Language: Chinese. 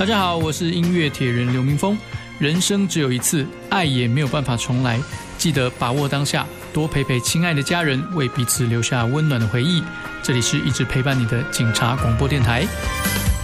大家好，我是音乐铁人刘明峰。人生只有一次，爱也没有办法重来，记得把握当下，多陪陪亲爱的家人，为彼此留下温暖的回忆。这里是一直陪伴你的警察广播电台。